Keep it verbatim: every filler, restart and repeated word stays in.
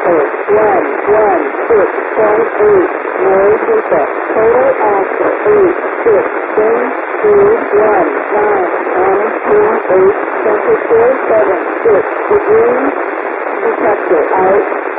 Axle, one, one, six, point eight. Nose defect. Total axle, eight, six, ten, two, one, nine, one, two, eight. Temperature, seven, six degrees. Detector out.